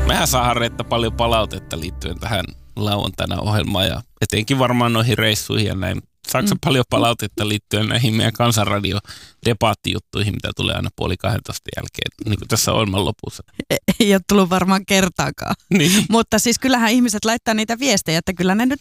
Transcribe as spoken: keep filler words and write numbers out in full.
Mehän saadaan Reetta paljon palautetta liittyen tähän lauantaina ohjelmaan ja etenkin varmaan noihin reissuihin ja näin. Saatko mm. paljon palautetta liittyen näihin meidän Kansanradio-debaattijuttuihin, mitä tulee aina puoli kahdentoista jälkeen, niin kuin tässä ohjelman lopussa? Ei ole tullut varmaan kertaakaan. Niin. Mutta siis kyllähän ihmiset laittaa niitä viestejä, että kyllä ne nyt